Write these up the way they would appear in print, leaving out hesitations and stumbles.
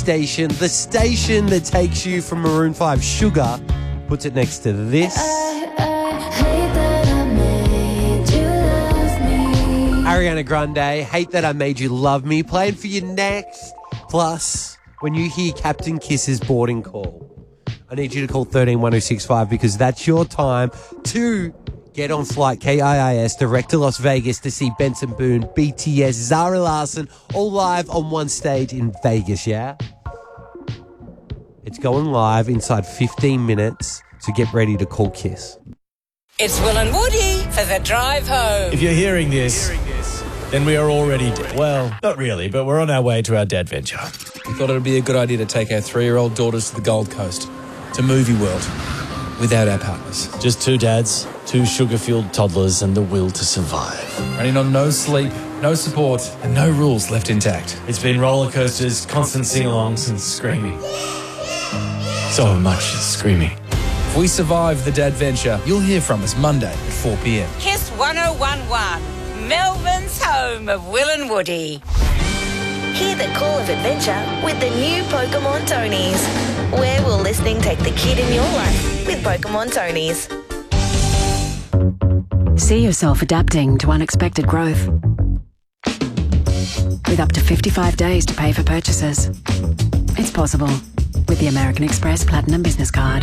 station, the station that takes you from Maroon 5 Sugar, puts it next to this. Ariana Grande, Hate That I Made You Love Me, playing for you next. Plus, when you hear Captain Kiss's boarding call, I need you to call 131065 because that's your time to get on flight KIIS direct to Las Vegas to see Benson Boone, BTS, Zara Larsson, all live on one stage in Vegas, yeah? It's going live inside 15 minutes, so get ready to call Kiss. It's Will and Woody for the drive home. If you're hearing this, then we are already dead. Well, not really, but we're on our way to our dad venture. We thought it would be a good idea to take our 3-year-old daughters to the Gold Coast, to Movie World, without our partners. Just 2 dads, 2 sugar-fueled toddlers, and the will to survive. Running on no sleep, no support, and no rules left intact. It's been roller coasters, constant sing-alongs, and screaming. So much screaming. If we survive the dad venture, you'll hear from us Monday at 4 p.m. Kiss 1011, Melbourne's home of Will and Woody. Hear the call of adventure with the new Pokemon Tonys. Where will listening take the kid in your life with Pokemon Tonys? See yourself adapting to unexpected growth. With up to 55 days to pay for purchases. It's possible with the American Express Platinum Business Card.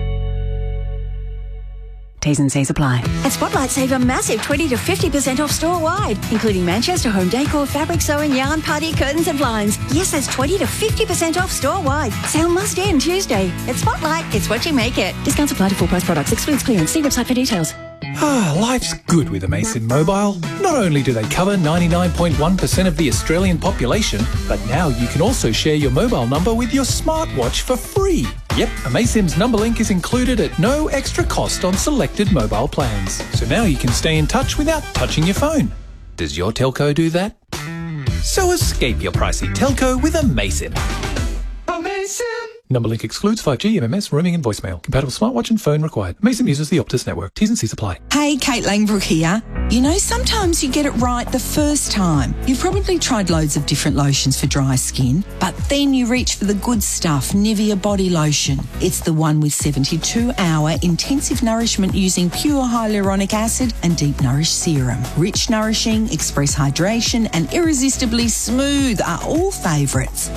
T's and C's apply. At Spotlight, save a massive 20 to 50% off store-wide, including Manchester home decor, fabric sewing, yarn, party, curtains and blinds. Yes, that's 20 to 50% off store-wide. Sale must end Tuesday. At Spotlight, it's what you make it. Discounts apply to full-price products. Excludes clearance. See website for details. Life's good with Amazon Mobile. Not only do they cover 99.1% of the Australian population, but now you can also share your mobile number with your smartwatch for free. Yep, Amaysim's number link is included at no extra cost on selected mobile plans. So now you can stay in touch without touching your phone. Does your telco do that? So escape your pricey telco with Amaysim. Amaysim! Number link excludes 5G, MMS, roaming and voicemail. Compatible smartwatch and phone required. Amaysim uses the Optus network. T's and C's apply. Hey, Kate Langbrook here. You know, sometimes you get it right the first time. You've probably tried loads of different lotions for dry skin, but then you reach for the good stuff, Nivea Body Lotion. It's the one with 72-hour intensive nourishment using pure hyaluronic acid and deep nourish serum. Rich, nourishing, express hydration and irresistibly smooth are all favourites.